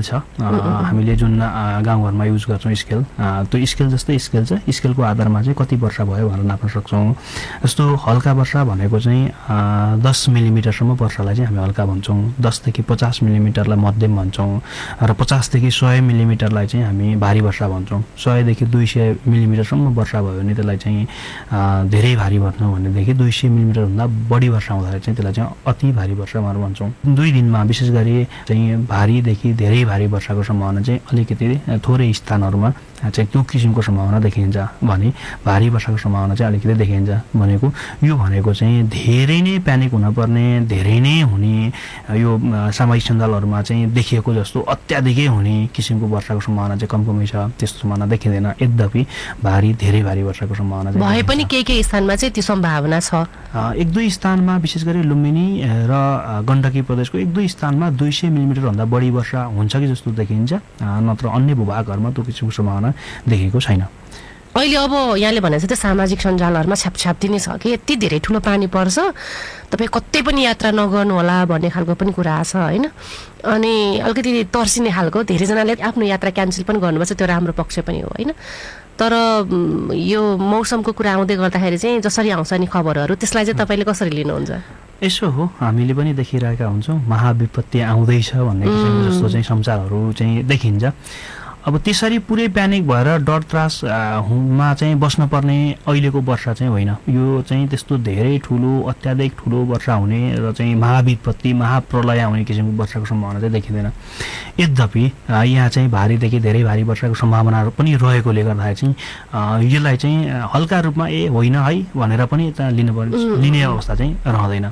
Scale छ हामीले जुन गाउँघरमा युज गर्छौँ स्केल, त्यो स्केल जस्तै स्केल छ। स्केलको आधारमा चाहिँ कति वर्षा भयो भनेर नाप्न सक्छौँ। जस्तो हल्का वर्षा भनेको चाहिँ 10 मिलिमिटरसम्म वर्षालाई चाहिँ हामी हल्का भन्छौँ। 10 देखि 50 मिलिमिटरलाई मध्यम भन्छौँ र 50 देखि 100 मिलिमिटरलाई चाहिँ हामी भारी वर्षा भन्छौँ। 100 देखि 200 मिलिमिटरसम्म वर्षा भयो भने त्यसलाई चाहिँ धेरै भारी भन्छौँ। भनेदेखि 200 मिलिमिटरभन्दा बढी वर्षा हुँदाखेरि चाहिँ त्यसलाई चाहिँ अति भारी वर्षा भनेर भन्छौँ। 2 दिनमा विशेष गरी चाहिँ भारीदेखि धेरै भारी वर्षाको सम्भावना चाहिँ अलिकति थोरै स्थानहरूमा चाहिँ त्यो किसिमको सम्भावना देखिन्छ भने भारी वर्षाको सम्भावना चाहिँ अलिकति देखिन्छ। भनेको यो भनेको चाहिँ धेरै नै प्यानिक हुनपर्ने, धेरै नै हुने, यो सामाजिक सञ्जालहरूमा चाहिँ देखिएको जस्तो अत्याधिकै हुने किसिमको वर्षाको सम्भावना चाहिँ कमकमै छ, त्यस्तो सम्भावना देखिँदैन। यद्यपि धेरै भारी वर्षाको सम्भावना चाहिँ भए पनि केही स्थानमा चाहिँ त्यो सम्भावना छ। 1-2 स्थानमा विशेष गरी लुम्बिनी र गण्डकी प्रदेशको 1-2 स्थानमा 200 मिलिमिटरभन्दा बढी वर्षा हुन्छ कि जस्तो देखिन्छ, नत्र अन्य भूभागहरूमा त्यो किसिमको सम्भावना देखेको छैन। अहिले अब यहाँले भने जस्तै सामाजिक सञ्जालहरूमा छ्यापछ्याप्ती नै छ कि यति धेरै ठुलो पानी पर्छ, तपाईँ कतै पनि यात्रा नगर्नु होला भन्ने खालको पनि कुरा छ होइन। अनि अलिकति तर्सिने खालको धेरैजनाले आफ्नो यात्रा क्यान्सल पनि गर्नुपर्छ, त्यो राम्रो पक्ष पनि हो होइन। तर यो मौसमको कुरा आउँदै गर्दाखेरि चाहिँ जसरी आउँछ नि खबरहरू, त्यसलाई चाहिँ तपाईँले कसरी लिनुहुन्छ? यसो हो, हामीले पनि देखिरहेका हुन्छौँ महाविपत्ति आउँदैछ भन्ने किसिमको जस्तो चाहिँ समाचारहरू चाहिँ देखिन्छ। अब त्यसरी पुरै प्यानिक भएर डर त्रासमा चाहिँ बस्नुपर्ने अहिलेको वर्षा चाहिँ होइन। यो चाहिँ त्यस्तो धेरै ठुलो अत्याधिक ठुलो वर्षा हुने र चाहिँ महाविपत्ति महाप्रलय आउने किसिमको वर्षाको सम्भावना चाहिँ देखिँदैन। यद्यपि यहाँ चाहिँ भारीदेखि धेरै भारी वर्षाको सम्भावनाहरू पनि रहेकोले गर्दाखेरि चाहिँ यसलाई चाहिँ हल्का रूपमा होइन है भनेर पनि लिने अवस्था चाहिँ रहँदैन।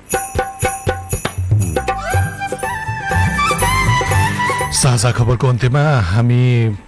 साझा खबरको अन्त्यमा हामी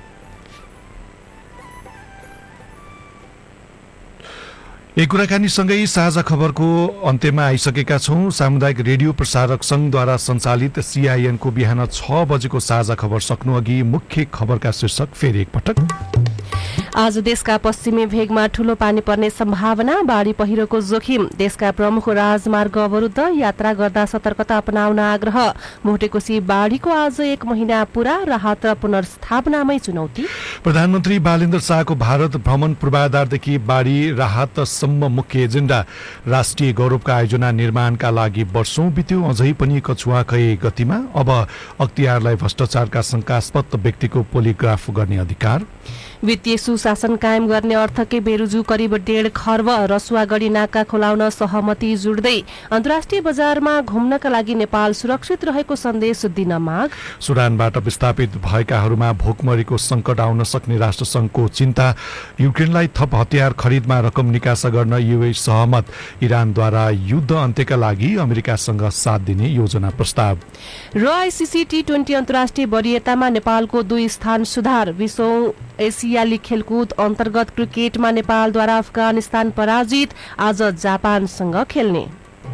एक कुराकानीसँगै साझा खबरको अन्त्यमा आइसकेका छौं। सामुदायिक रेडियो प्रसारक संघद्वारा सञ्चालित CIN को बिहान 6 बजेको साझा खबर सक्नु अघि मुख्य खबरका शीर्षक फेरि एकपटक। आज देशका पश्चिमी भेगमा ठूलो पानी पर्ने सम्भावना, बाढी पहिरोको जोखिम, देशका प्रमुख राजमार्ग अवरुद्ध, यात्रा गर्दा सतर्कता अपनाउन आग्रह, भोटेकोशी बाढीको आज 1 महिना पूरा, राहत र पुनर्स्थापनामै चुनौती। प्रधानमन्त्री बालेन्द्र शाहको भारत भ्रमण पूर्वाधारदेखि बाढी राहतसम्म मुख्य एजेन्डा। राष्ट्रिय गौरवका आयोजना निर्माणका लागि वर्षौं बित्यो, अझै पनि कछुवाकै गतिमा। अब अख्तियारलाई भ्रष्टाचारका शंकास्पद व्यक्तिको पोलिग्राफ गर्ने अधिकार। वित्तीय सुशासन कायम गर्ने अर्थकै बेरुजु करिब 1.5 खर्ब, रसुवागढी नाका खोलाउन सहमति जुड्दै, अन्तर्राष्ट्रिय बजारमा घुम्नका लागि नेपाल सुरक्षित रहेको सन्देश दिन माग। सुडानबाट विस्थापित भएकाहरूमा भोकमरीको संकट आउन सक्ने राष्ट्रसंघको चिन्ता। युक्रेनलाई थप हतियार खरिदमा रकम निकासा गर्न US सहमत। इरानद्वारा युद्ध अन्त्यका लागि अमेरिकासँग साथ दिने योजना प्रस्ताव। र ICC T20 अन्तर्राष्ट्रिय वरियतामा नेपालको 2 स्थान सुधार। विश्व एसियाली खेलकुद अन्तर्गत क्रिकेटमा नेपालद्वारा अफगानिस्तान पराजित, आज जापानसँग खेल्ने।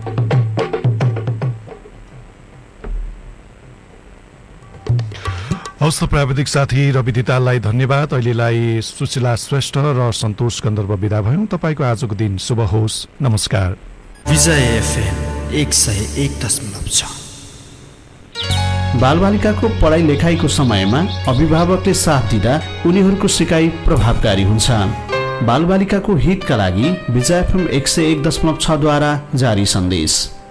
हस्त प्राविधिक साथी रवि दिताललाई धन्यवाद। अहिलेलाई सुशीला श्रेष्ठ र सन्तोष गन्धर्व बिदा भयौं। तपाईको आजको दिन शुभ होस्। नमस्कार। विजय FM 101.6। बालबालिकाको पढाइ लेखाइको समयमा अभिभावकले साथ दिँदा उनीहरूको सिकाइ प्रभावकारी हुन्छ। बालबालिकाको हितका लागि विजय FM 101.6 द्वारा जारी सन्देश।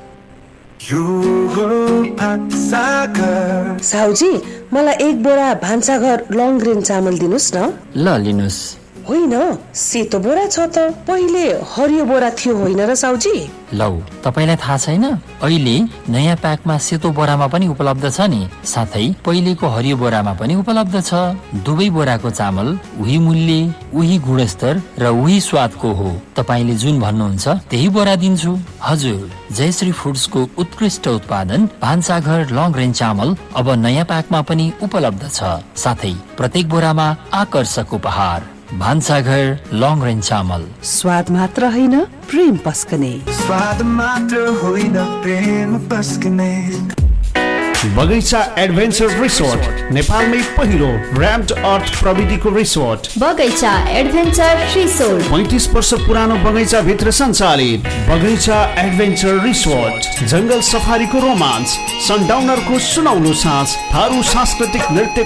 साउजी, मलाई 1 बोरा भान्साघर लङ ग्रेन चामल दिनुस् न। ल लिनुस्। होइन, सेतो बोरा छ त, पहिले हरियो बोरा थियो होइन र साउजी? लौ, तपाईलाई थाहा छैन? अहिले नयाँ प्याकमा सेतो बोरामा पनि उपलब्ध छ नि, साथै पहिलेको हरियो बोरामा पनि उपलब्ध छ। दुवै बोराको चामल उही मूल्य, उही गुणस्तर र उही स्वादको हो। तपाईले जुन भन्नुहुन्छ त्यही बोरा दिन्छु। हजुर, जयश्री फुड्सको उत्कृष्ट उत्पादन भान्साघर लङ रेन्ज चामल अब नयाँ प्याकमा पनि उपलब्ध छ, साथै प्रत्येक बोरामा आकर्षक उपहार। भान्साघर लङ रेन्ज चामल, स्वाद मात्र होइन प्रेम पस्कने। स्वाद मात्र होइन प्रेम पस्कने। बगैँचा एडभेन्चर रिसोर्ट, नेपालमै पहिलो र्याम्ड अर्थ प्रविधिको रिसोर्ट। बगैँचा एडभेन्चर रिसोर्ट 35 वर्ष पुरानो बगैँचा भित्र सञ्चालित बगैँचा एडभेन्चर रिसोर्ट। जंगल सफारीको रोमान्स, सनडाउनरको सुनौलो साँझ, थारू सांस्कृतिक नृत्य